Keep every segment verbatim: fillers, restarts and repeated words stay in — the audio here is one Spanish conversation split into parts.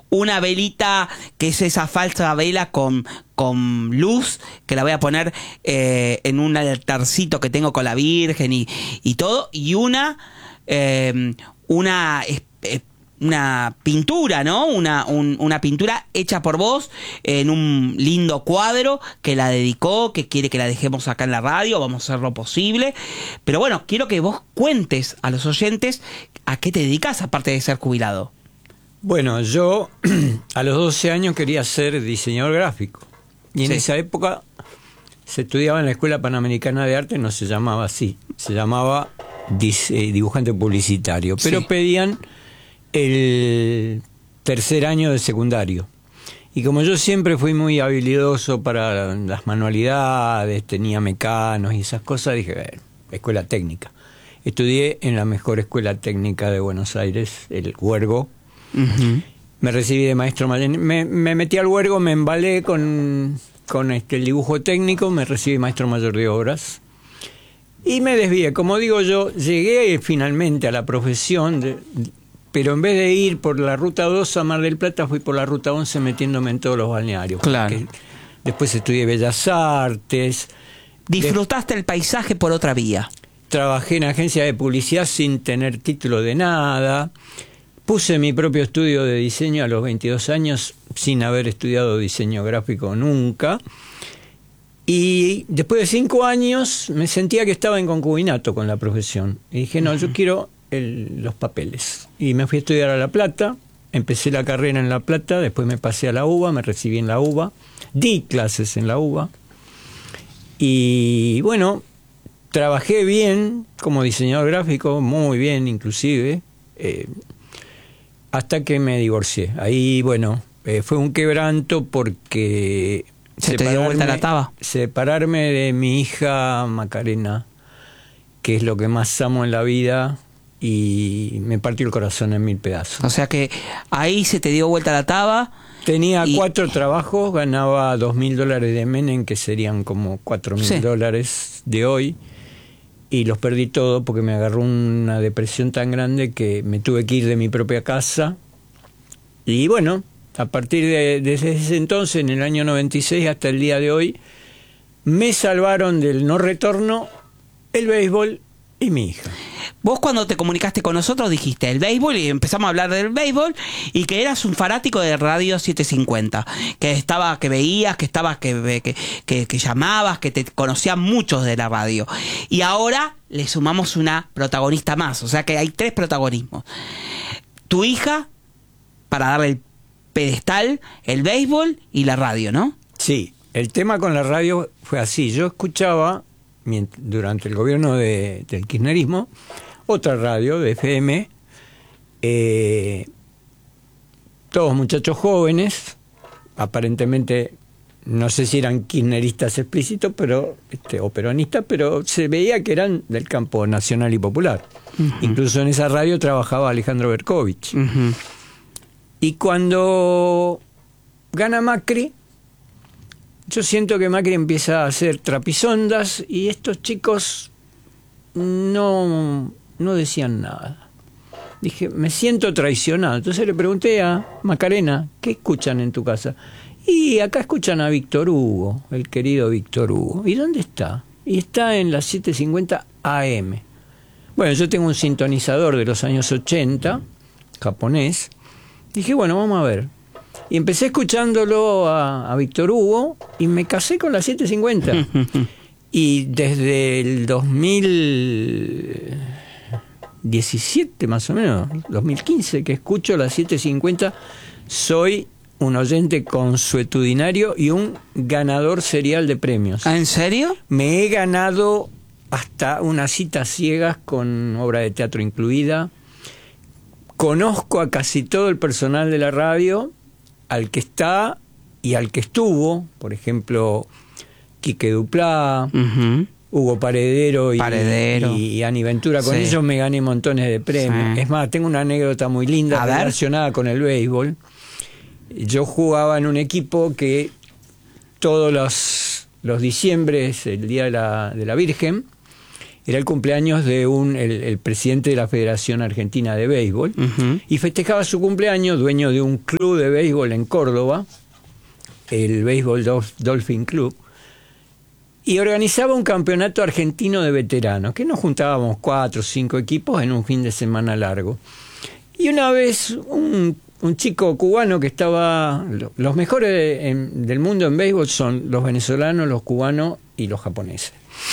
una velita que es esa falsa vela con, con luz, que la voy a poner eh, en un altarcito que tengo con la Virgen y, y todo, y una eh, una eh, una pintura, ¿no? Una, un, una pintura hecha por vos en un lindo cuadro que la dedicó, que quiere que la dejemos acá en la radio, vamos a hacer lo posible. Pero bueno, quiero que vos cuentes a los oyentes a qué te dedicas aparte de ser jubilado. Bueno, yo a los doce años quería ser diseñador gráfico. Y en sí. esa época se estudiaba en la Escuela Panamericana de Arte, no se llamaba así, se llamaba dibujante publicitario. Pero sí. pedían el tercer año de secundario. Y como yo siempre fui muy habilidoso para las manualidades, tenía mecanos y esas cosas, dije, bueno, escuela técnica. Estudié en la mejor escuela técnica de Buenos Aires, el Huergo. Uh-huh. Me recibí de maestro mayor. Me, me metí al Huergo, me embalé con, con este, el dibujo técnico, me recibí maestro mayor de obras. Y me desvié. Como digo yo, llegué finalmente a la profesión de... Pero en vez de ir por la ruta dos a Mar del Plata, fui por la ruta once metiéndome en todos los balnearios. Claro. Después estudié Bellas Artes. Disfrutaste de... el paisaje por otra vía. Trabajé en agencia de publicidad sin tener título de nada. Puse mi propio estudio de diseño a los veintidós años sin haber estudiado diseño gráfico nunca. Y después de cinco años me sentía que estaba en concubinato con la profesión. Y dije, no, yo quiero... El, los papeles. Y me fui a estudiar a La Plata, empecé la carrera en La Plata, después me pasé a la UBA, me recibí en la UBA, di clases en la UBA, y bueno, trabajé bien como diseñador gráfico, muy bien inclusive, eh, hasta que me divorcié. Ahí, bueno, eh, fue un quebranto porque... ¿Se te dio vuelta la taba? Separarme de mi hija Macarena, que es lo que más amo en la vida, y me partió el corazón en mil pedazos. O sea que ahí se te dio vuelta la taba. Tenía y... cuatro trabajos, ganaba dos mil dólares de Menem, que serían como cuatro mil sí. dólares de hoy, y los perdí todo porque me agarró una depresión tan grande que me tuve que ir de mi propia casa. Y bueno, a partir de desde ese entonces, en el año noventa y seis hasta el día de hoy, me salvaron del no retorno el béisbol y mi hija. Vos cuando te comunicaste con nosotros dijiste el béisbol y empezamos a hablar del béisbol y que eras un fanático de Radio setecientos cincuenta, que estaba, que veías, que estabas, que, que, que, que llamabas, que te conocían muchos de la radio. Y ahora le sumamos una protagonista más, o sea que hay tres protagonismos. Tu hija, para darle el pedestal, el béisbol y la radio, ¿no? Sí, el tema con la radio fue así. Yo escuchaba durante el gobierno de, del kirchnerismo otra radio de F M, eh, todos muchachos jóvenes, aparentemente no sé si eran kirchneristas explícitos, pero este, o peronistas, pero se veía que eran del campo nacional y popular. Uh-huh. Incluso en esa radio trabajaba Alejandro Berkovich. Uh-huh. Y cuando gana Macri, yo siento que Macri empieza a hacer trapisondas y estos chicos no, no decían nada. Dije, me siento traicionado. Entonces le pregunté a Macarena, ¿qué escuchan en tu casa? Y acá escuchan a Víctor Hugo, el querido Víctor Hugo. ¿Y dónde está? Y está en las setecientos cincuenta A M. Bueno, yo tengo un sintonizador de los años ochenta, japonés. Dije, bueno, vamos a ver. Y empecé escuchándolo a, a Víctor Hugo y me casé con la setecientos cincuenta. Y desde el dos mil diecisiete más o menos, dos mil quince, que escucho la setecientos cincuenta, soy un oyente consuetudinario y un ganador serial de premios. ¿Ah, en serio? Me he ganado hasta unas citas ciegas con obra de teatro incluida. Conozco a casi todo el personal de la radio, al que está y al que estuvo, por ejemplo, Quique Duplá, uh-huh. Hugo Paredero y, Paredero. y, y Ani Ventura. Con sí. ellos me gané montones de premios. Sí. Es más, tengo una anécdota muy linda relacionada con el béisbol. Yo jugaba en un equipo que todos los, los diciembres, el Día de la, de la Virgen, era el cumpleaños de un el, el presidente de la Federación Argentina de Béisbol, Ujú. y festejaba su cumpleaños, dueño de un club de béisbol en Córdoba, el Béisbol Dolph- Dolphin Club, y organizaba un campeonato argentino de veteranos, que nos juntábamos cuatro o cinco equipos en un fin de semana largo. Y una vez un, un chico cubano que estaba... Los mejores de- en- del mundo en béisbol son los venezolanos, los cubanos y los japoneses.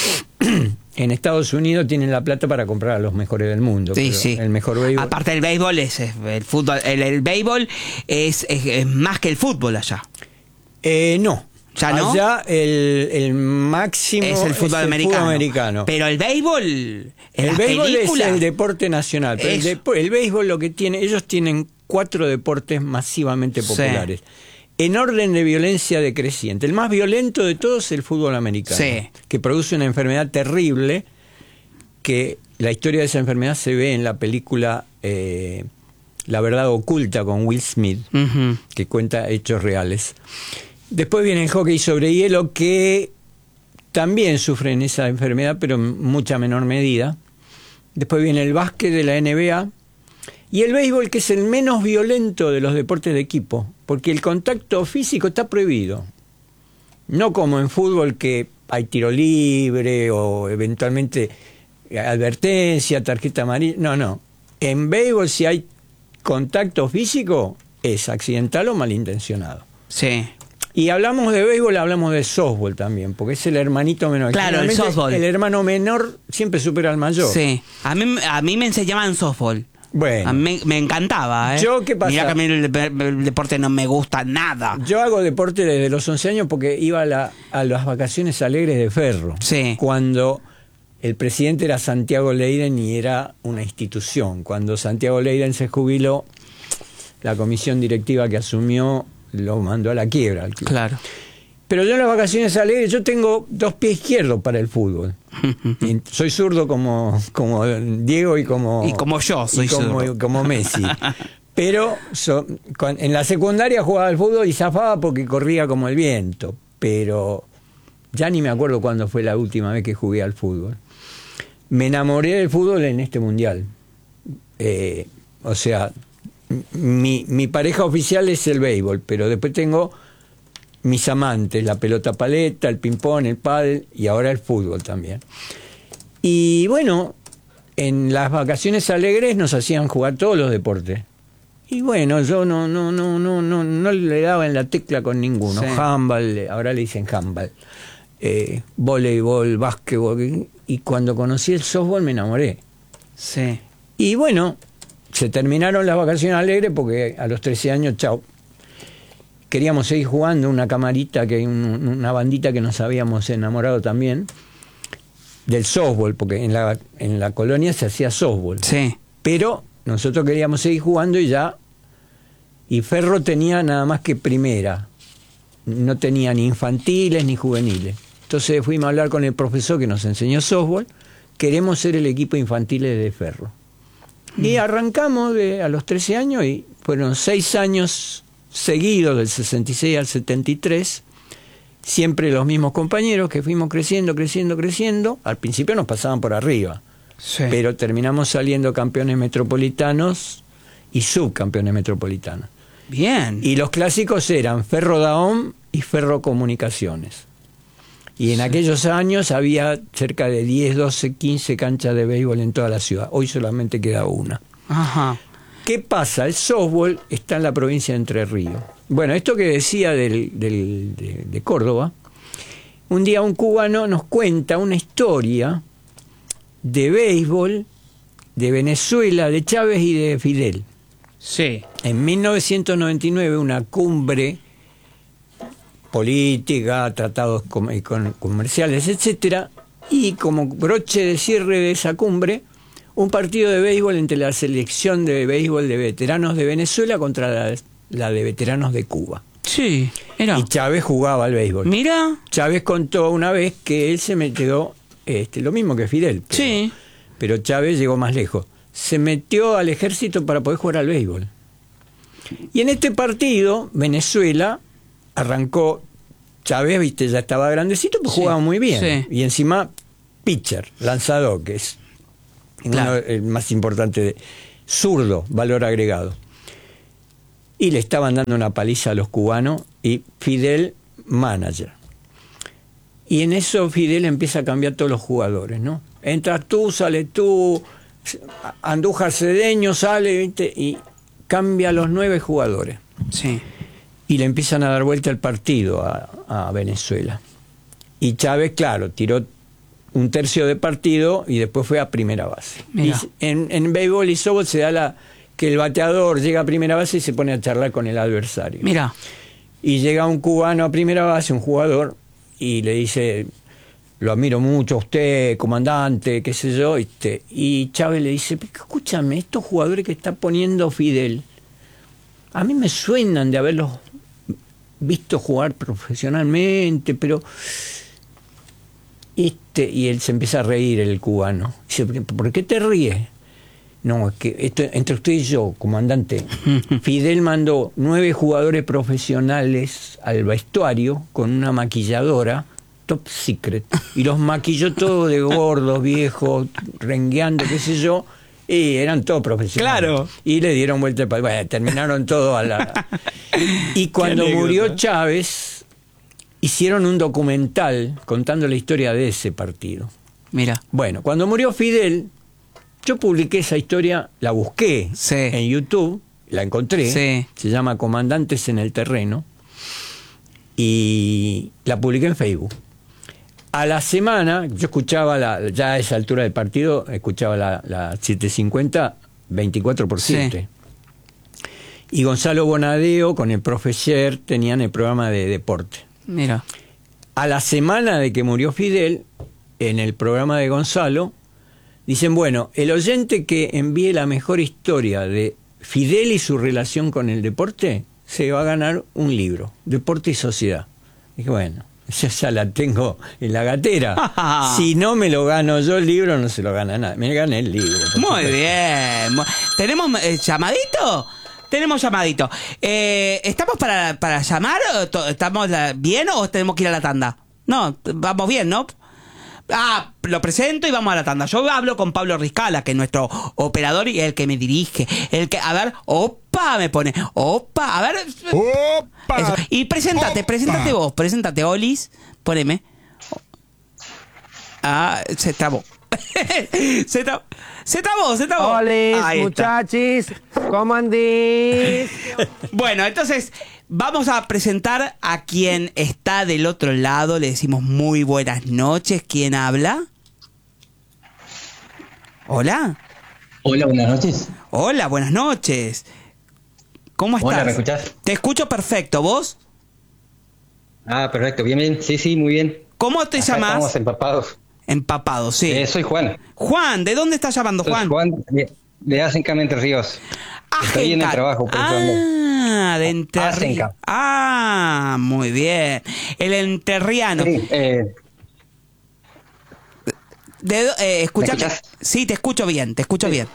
En Estados Unidos tienen la plata para comprar a los mejores del mundo. Sí, pero sí. el mejor béisbol... Aparte del béisbol es es el fútbol, el, el béisbol es, es, es más que el fútbol allá. Eh, no. ¿Ya no? Allá el, el máximo Es el fútbol americano. fútbol americano. Pero el béisbol, en El las béisbol películas, es el deporte nacional. Pero el, Eso. depo- el béisbol lo que tiene, ellos tienen cuatro deportes masivamente Sí. populares. En orden de violencia decreciente. El más violento de todos es el fútbol americano. Sí. Que produce una enfermedad terrible, que la historia de esa enfermedad se ve en la película eh, La verdad oculta con Will Smith, Ujú. que cuenta hechos reales. Después viene el hockey sobre hielo, que también sufren esa enfermedad, pero en mucha menor medida. Después viene el básquet de la N B A. Y el béisbol, que es el menos violento de los deportes de equipo, porque el contacto físico está prohibido. No como en fútbol, que hay tiro libre o eventualmente advertencia, tarjeta amarilla. No, no. En béisbol, si hay contacto físico, es accidental o malintencionado. Sí. Y hablamos de béisbol, hablamos de softball también, porque es el hermanito menor. Claro, el Generalmente, softball. El hermano menor siempre supera al mayor. Sí. A mí, a mí me enseñaban softball. Bueno. A mí me, me encantaba, ¿eh? Yo, ¿qué pasa? Mirá que a mí el, el deporte no me gusta nada. Yo hago deporte desde los once años porque iba a, la- a las vacaciones alegres de Ferro. Sí. Cuando el presidente era Santiago Leiden y era una institución. Cuando Santiago Leiden se jubiló, la comisión directiva que asumió lo mandó a la quiebra al club. Claro. Pero yo en las vacaciones alegres, yo tengo dos pies izquierdos para el fútbol. Y soy zurdo como, como Diego y como... Y como yo soy y como, zurdo. como Messi. Pero so- cuan- en la secundaria jugaba al fútbol y zafaba porque corría como el viento. Pero ya ni me acuerdo cuándo fue la última vez que jugué al fútbol. Me enamoré del fútbol en este mundial. Eh, o sea, mi, mi pareja oficial es el béisbol, pero después tengo mis amantes, la pelota paleta, el ping-pong, el pádel y ahora el fútbol también. Y bueno, en las vacaciones alegres nos hacían jugar todos los deportes. Y bueno, yo no no no no no no le daba en la tecla con ninguno. Sí. Handball, ahora le dicen handball. Eh, voleibol, básquetbol. Y cuando conocí el softball me enamoré. Sí. Y bueno, se terminaron las vacaciones alegres porque a los trece años, chao. Queríamos seguir jugando, una camarita, que un- una bandita que nos habíamos enamorado también, del softball, porque en la, en la colonia se hacía softball. Sí. Pero nosotros queríamos seguir jugando y ya. Y Ferro tenía nada más que primera. No tenía ni infantiles ni juveniles. Entonces fuimos a hablar con el profesor que nos enseñó softball. Queremos ser el equipo infantil de Ferro. Y arrancamos de, a los trece años y fueron seis años seguidos, del sesenta y seis al setenta y tres. Siempre los mismos compañeros que fuimos creciendo, creciendo, creciendo. Al principio nos pasaban por arriba. Sí. Pero terminamos saliendo campeones metropolitanos y subcampeones metropolitanos. Bien. Y los clásicos eran Ferro Dahom y Ferro Comunicaciones. Y en Sí. aquellos años había cerca de diez, doce, quince canchas de béisbol en toda la ciudad. Hoy solamente queda una. Ajá. ¿Qué pasa? El softball está en la provincia de Entre Ríos. Bueno, esto que decía del, del- de, de Córdoba, un día un cubano nos cuenta una historia de béisbol de Venezuela, de Chávez y de Fidel. Sí. En mil novecientos noventa y nueve, una cumbre política, tratados com- con- comerciales, etcétera, y como broche de cierre de esa cumbre, un partido de béisbol entre la selección de béisbol de veteranos de Venezuela contra la, la de veteranos de Cuba. Sí. Era. Y Chávez jugaba al béisbol. Mira. Chávez contó una vez que él se metió, este, lo mismo que Fidel, pero, Sí. pero Chávez llegó más lejos. Se metió al ejército para poder jugar al béisbol. Y en este partido, Venezuela arrancó, Chávez, viste, ya estaba grandecito, pues Sí, jugaba muy bien. sí. Y encima pitcher, lanzador, que es Claro. uno, el más importante, de, zurdo, valor agregado. Y le estaban dando una paliza a los cubanos y Fidel, manager. Y en eso Fidel empieza a cambiar todos los jugadores, ¿no? Entras tú, sale tú, Andújar Cedeño sale, ¿viste? Y cambia a los nueve jugadores. Sí. Y le empiezan a dar vuelta el partido a, a Venezuela. Y Chávez, claro, tiró un tercio de partido y después fue a primera base. Y en, en béisbol y softball se da la que el bateador llega a primera base y se pone a charlar con el adversario. Mira. Y llega un cubano a primera base, un jugador, y le dice: lo admiro mucho a usted, comandante, qué sé yo. Este, y Chávez le dice: escúchame, estos jugadores que está poniendo Fidel, a mí me suenan de haberlos visto jugar profesionalmente, pero... Este, y él se empieza a reír, el cubano. Dice: ¿por qué te ríes? No, es que esto, entre usted y yo, comandante, Fidel mandó nueve jugadores profesionales al vestuario con una maquilladora top secret y los maquilló todos de gordos, viejos, rengueando, qué sé yo, y eran todos profesionales. Claro. Y le dieron vuelta al país. Bueno, terminaron todos a la... Y cuando murió Chávez, hicieron un documental contando la historia de ese partido. Mira. Bueno, cuando murió Fidel, yo publiqué esa historia, la busqué Sí. en YouTube, la encontré, Sí. se llama Comandantes en el Terreno, y la publiqué en Facebook. A la semana, yo escuchaba, la, ya a esa altura del partido, escuchaba la, la setecientos cincuenta, veinticuatro por siete. Sí. Y Gonzalo Bonadeo con el profesor tenían el programa de deporte. Mira. A la semana de que murió Fidel, en el programa de Gonzalo, dicen: bueno, el oyente que envíe la mejor historia de Fidel y su relación con el deporte se va a ganar un libro, Deporte y Sociedad. Dije: bueno, ya, ya la tengo en la gatera. Si no me lo gano yo el libro, no se lo gana nadie. Me gané el libro. Muy bien. ¿Tenemos eh, llamadito? Tenemos llamadito. Eh, ¿Estamos para, para llamar? ¿Estamos la, bien o tenemos que ir a la tanda? No, vamos bien, ¿no? Ah, lo presento y vamos a la tanda. Yo hablo con Pablo Riscala, que es nuestro operador y el que me dirige. El que, a ver, opa, me pone. Opa, a ver. Opa. Eso. Y preséntate, Opa. preséntate vos, preséntate, Olis. Poneme. Ah, se trabó. se trabó. Se trabó, se trabó. Hola, muchachis. ¿Cómo andís? Bueno, entonces vamos a presentar a quien está del otro lado. Le decimos muy buenas noches. ¿Quién habla? Hola. Hola, buenas noches. Hola, buenas noches. ¿Cómo estás? Hola, ¿me escuchás? Te escucho perfecto. ¿Vos? Ah, perfecto. Bien, bien. Sí, sí, muy bien. ¿Cómo te Acá llamás? Estamos empapados. Empapado, sí. Eh, soy Juan. Juan, ¿de dónde estás llamando, Soy Juan? Juan de, de Asencam, Entre Ríos. Estoy en el Ajenca. trabajo, por eso ando. Ah, de Entre Ríos. Ajenca. Ah, muy bien. El enterriano. Sí, eh, De, do- eh, escuchame. ¿Me escuchás? Sí, te escucho bien, te escucho Sí. bien.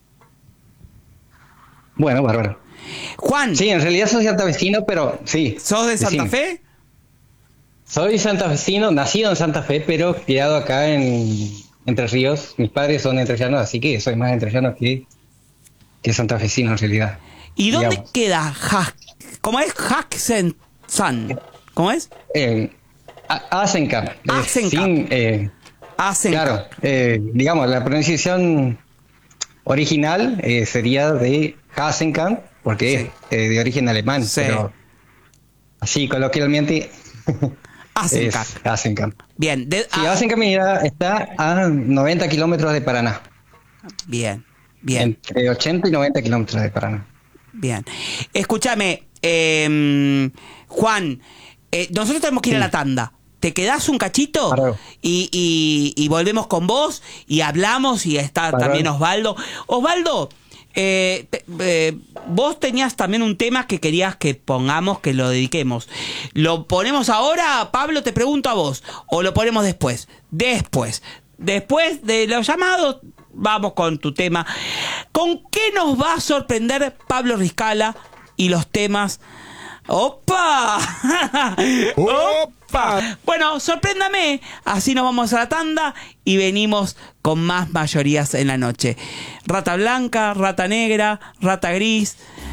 bueno, bárbaro. Juan, Sí, en realidad soy santafesino, pero sí. ¿sos de Santa decime. Fe? Soy santafesino, nacido en Santa Fe, pero criado acá en Entre Ríos. Mis padres son entrerrianos, así que soy más entrerriano que, que santafesino en realidad. ¿Y dónde digamos. queda Hack? ¿Cómo es Haxen San? ¿Cómo es? Eh, A- Asencam. eh, Asencam. sin, eh, Hacen. Claro, eh, digamos, la pronunciación original eh, sería de Hasenkamp, porque Sí. es eh, de origen alemán, Sí. pero así coloquialmente Hasenkamp. es Hasenkamp. Bien, de, Sí, ah, Hasenkamp mira, está a noventa kilómetros de Paraná, bien, bien, entre ochenta y noventa kilómetros de Paraná. bien. Escúchame, eh, Juan, eh, nosotros tenemos que ir a Sí. la tanda. ¿Te quedás un cachito? Bárbaro. Y, y, y volvemos con vos y hablamos y está Bárbaro. también Osvaldo. Osvaldo, eh, te- eh, vos tenías también un tema que querías que pongamos, que lo dediquemos. ¿Lo ponemos ahora, Pablo? Te pregunto a vos. ¿O lo ponemos después? Después. Después de los llamados, vamos con tu tema. ¿Con qué nos va a sorprender Pablo Riscala y los temas? ¡Opa! ¡Opa! ¡Opa! Bueno, sorpréndame. Así nos vamos a la tanda y venimos con más mayorías en la noche. Rata blanca, rata negra, rata gris.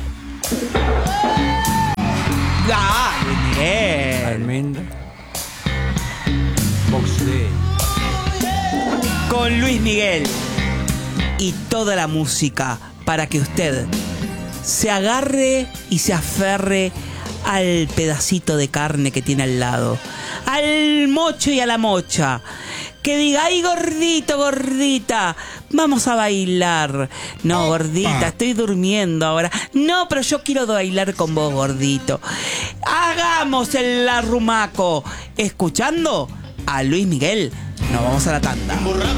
¡Ah! Bien. Almendra. Box Day. Con Luis Miguel. Y toda la música para que usted se agarre y se aferre al pedacito de carne que tiene al lado, al mocho y a la mocha, que diga, ay, gordito, gordita, vamos a bailar. No, gordita, estoy durmiendo ahora. No, pero yo quiero bailar con vos, gordito. Hagamos el arrumaco, escuchando a Luis Miguel. Nos vamos a la tanda.